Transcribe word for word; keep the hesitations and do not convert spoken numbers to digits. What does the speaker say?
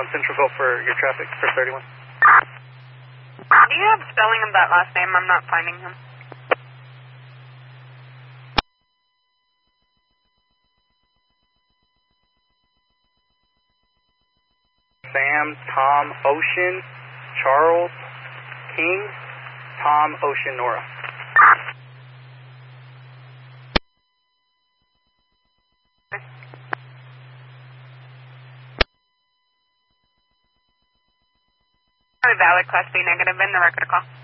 on Central Gulf for your traffic for thirty-one. Do you have spelling of that last name? I'm not finding him. Sam, Tom, Ocean, Charles, King, Tom, Ocean, Nora. Valid Class B negative in the record call.